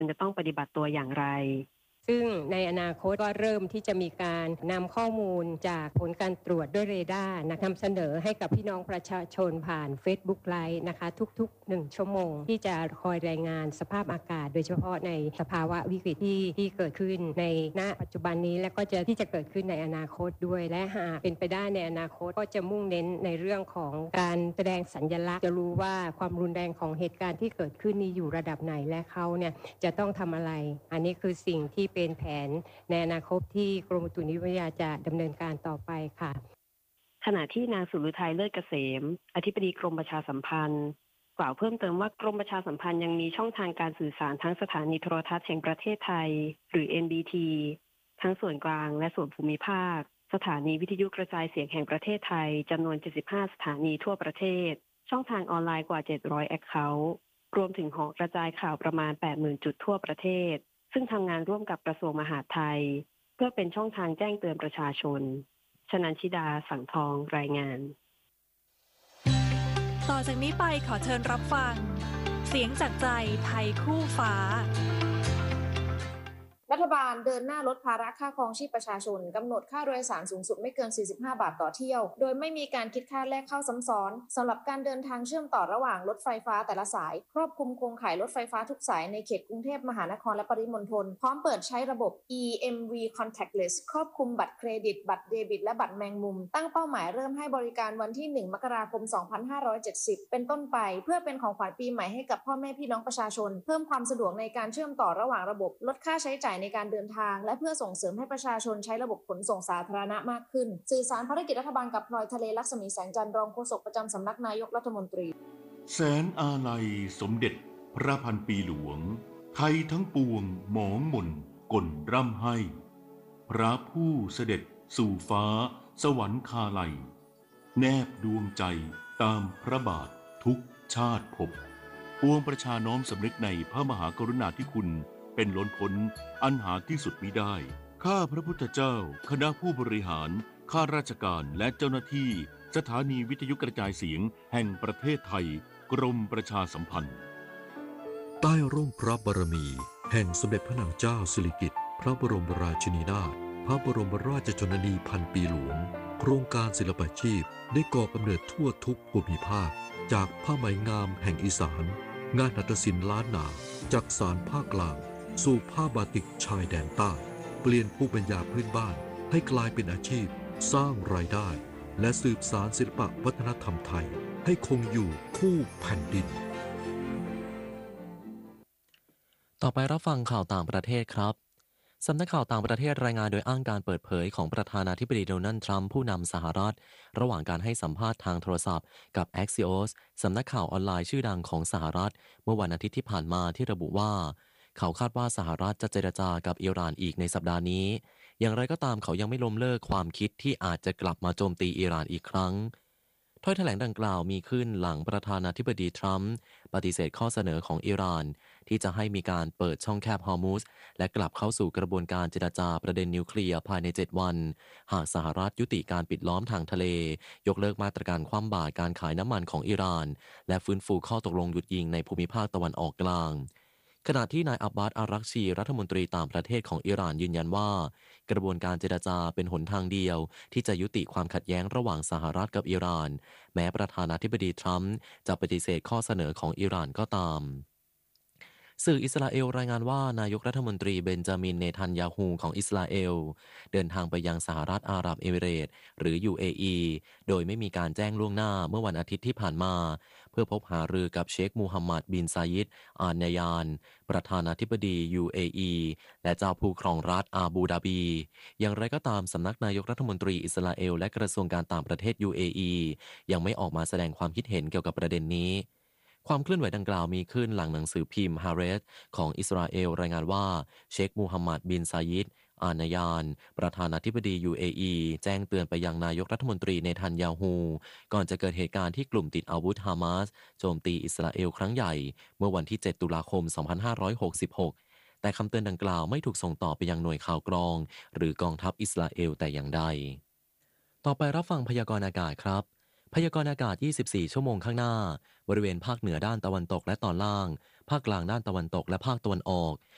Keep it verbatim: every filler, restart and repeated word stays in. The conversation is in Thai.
มันจะต้องปฏิบัติตัวอย่างไรซึ่งในอนาคตก็เริ่มที่จะมีการนำข้อมูลจากผลการตรวจด้วยเรดาร์นำเสนอให้กับพี่น้องประชาชนผ่าน Facebook Live นะคะทุกๆหนึ่งชั่วโมงที่จะคอยรายงานสภาพอากาศโดยเฉพาะในสภาวะวิกฤตที่ที่เกิดขึ้นในณปัจจุบันนี้และก็จะที่จะเกิดขึ้นในอนาคตด้วยและหากเป็นไปได้ในอนาคตก็จะมุ่งเน้นในเรื่องของการแสดงสัญลักษณ์จะรู้ว่าความรุนแรงของเหตุการณ์ที่เกิดขึ้นนี้อยู่ระดับไหนและเขาเนี่ยจะต้องทำอะไรอันนี้คือสิ่งที่เป็นแผนในอนาคตที่กรมอุตุนิยมวิทยาจะดำเนินการต่อไปค่ะขณะที่นางสุรุทัยเลิศเกษมอธิบดีกรมประชาสัมพันธ์กล่าวเพิ่มเติมว่ากรมประชาสัมพันธ์ยังมีช่องทางการสื่อสารทั้งสถานีโทรทัศน์แห่งประเทศไทยหรือ เอ็น บี ที ทั้งส่วนกลางและส่วนภูมิภาคสถานีวิทยุกระจายเสียงแห่งประเทศไทยจำนวนเจ็ดสิบห้าสถานีทั่วประเทศช่องทางออนไลน์กว่าเจ็ดร้อยแอคเคาท์รวมถึงหอกระจายข่าวประมาณ แปดหมื่น จุดทั่วประเทศซึ่งทำงานร่วมกับกระทรวงมหาดไทยเพื่อเป็นช่องทางแจ้งเตือนประชาชนชนันชิดาสังทองรายงานต่อจากนี้ไปขอเชิญรับฟังเสียงจากใจไทยคู่ฟ้ารัฐบาลเดินหน้าลดภาระค่าครองชีพประชาชนกำหนดค่าโดยสารสูงสุดไม่เกินสี่สิบห้าบาทต่อเที่ยวโดยไม่มีการคิดค่าแลกเข้าซ้ำซ้อนสำหรับการเดินทางเชื่อมต่อระหว่างรถไฟฟ้าแต่ละสายครอบคลุมโครงข่ายรถไฟฟ้าทุกสายในเขตกรุงเทพมหานครและปริมณฑลพร้อมเปิดใช้ระบบ อี เอ็ม วี Contactless ครอบคลุมบัตรเครดิตบัตรเดบิตและบัตรแมงมุมตั้งเป้าหมายเริ่มให้บริการวันที่หนึ่งมกราคมสองพันห้าร้อยเจ็ดสิบเป็นต้นไปเพื่อเป็นของขวัญปีใหม่ให้กับพ่อแม่พี่น้องประชาชนเพิ่มความสะดวกในการเชื่อมต่อระหว่างระบบลดค่าใช้จ่ายในการเดินทางและเพื่อส่งเสริมให้ประชาชนใช้ระบบขนส่งสาธารณะมากขึ้นสื่อสารภารกิจรัฐบาลกับพลอยทะเลลักษมีแสงจันทร์รองโฆษกประจำสำนักนายกรัฐมนตรีแสนอาลัยสมเด็จพระพันปีหลวงไทยทั้งปวงหมองหม่นก่นร่ำให้พระผู้เสด็จสู่ฟ้าสวรรคาลัยแนบดวงใจตามพระบาททุกชาติภพปวงประชาน้อมสำนึกในพระมหากรุณาธิคุณเป็นล้นพ้นอันหาที่สุดมิได้ข้าพระพุทธเจ้าคณะผู้บริหารข้าราชการและเจ้าหน้าที่สถานีวิทยุกระจายเสียงแห่งประเทศไทยกรมประชาสัมพันธ์ใต้ร่มพระบารมีแห่งสมเด็จพระนางเจ้าสิริกิติ์พระบรมราชินีนาถพระบรมราชชนนีพันปีหลวงโครงการศิลปาชีพได้ก่อกำเนิดทั่วทุกภูมิภาคจากผ้าไหมงามแห่งอีสานงานหัตถศิลป์ล้านนาจากสานภาคกลางสู่ผ้าบาติกชายแดนใต้เปลี่ยนภูมิปัญญาพื้นบ้านให้กลายเป็นอาชีพสร้างรายได้และสืบสานศิลปวัฒนธรรมไทยให้คงอยู่คู่แผ่นดินต่อไปรับฟังข่าวต่างประเทศครับสำนักข่าวต่างประเทศรายงานโดยอ้างการเปิดเผยของประธานาธิบดีโดนัลด์ทรัมป์ผู้นำสหรัฐระหว่างการให้สัมภาษณ์ทางโทรศัพท์กับ Axios สำนักข่าวออนไลน์ชื่อดังของสหรัฐเมื่อวันอาทิตย์ที่ผ่านมาที่ระบุว่าเขาคาดว่าสหรัฐจะเจรจากับอิหร่านอีกในสัปดาห์นี้อย่างไรก็ตามเขายังไม่ล้มเลิกความคิดที่อาจจะกลับมาโจมตีอิหร่านอีกครั้งถ้อยแถลงดังกล่าวมีขึ้นหลังประธานาธิบดีทรัมป์ปฏิเสธข้อเสนอของอิหร่านที่จะให้มีการเปิดช่องแคบฮอร์มุซและกลับเข้าสู่กระบวนการเจรจาประเด็นนิวเคลียร์ภายในเจ็ดวันหากสหรัฐยุติการปิดล้อมทางทะเลยกเลิกมาตรการคว่ำบาตรการขายน้ำมันของอิหร่านและฟื้นฟูข้อตกลงหยุดยิงในภูมิภาคตะวันออกกลางขณะที่นายอับบาส อารักชีรัฐมนตรีต่างประเทศของอิหร่านยืนยันว่ากระบวนการเจรจาเป็นหนทางเดียวที่จะยุติความขัดแย้งระหว่างสหรัฐกับอิหร่านแม้ประธานาธิบดีทรัมป์จะปฏิเสธข้อเสนอของอิหร่านก็ตามสื่ออิสราเอลรายงานว่านายกรัฐมนตรีเบนจามินเนทันยาฮูของอิสราเอลเดินทางไปยังสหรัฐอาหรับเอมิเรตส์หรือ ยู เอ อี โดยไม่มีการแจ้งล่วงหน้าเมื่อวันอาทิตย์ที่ผ่านมาเพื่อพบหารือกับเชคมูฮัมหมัดบินซายิดอาลนายานประธานาธิบดี ยู เอ อี และเจ้าผู้ครองรัฐอาบูดาบีอย่างไรก็ตามสำนักนายกรัฐมนตรีอิสราเอลและกระทรวงการต่างประเทศ ยู เอ อี ยังไม่ออกมาแสดงความคิดเห็นเกี่ยวกับประเด็นนี้ความเคลื่อนไหวดังกล่าวมีขึ้นหลังหนังสือพิมพ์ฮาเรสของอิสราเอลรายงานว่าเชคมูฮัมหมัดบินซายิดอาลนายานประธานาธิบดี ยู เอ อี แจ้งเตือนไปยังนายกรัฐมนตรีเนทันยาฮูก่อนจะเกิดเหตุการณ์ที่กลุ่มติดอาวุธฮามาสโจมตีอิสราเอลครั้งใหญ่เมื่อวันที่เจ็ดตุลาคมสองพันห้าร้อยหกสิบหกแต่คำเตือนดังกล่าวไม่ถูกส่งต่อไปยังหน่วยข่าวกรองหรือกองทัพอิสราเอลแต่อย่างใดต่อไปรับฟังพยากรณ์อากาศครับพยากรณ์อากาศยี่สิบสี่ชั่วโมงข้างหน้าบริเวณภาคเหนือด้านตะวันตกและตอนล่างภาคกลางด้านตะวันตกและภาคตะวันออก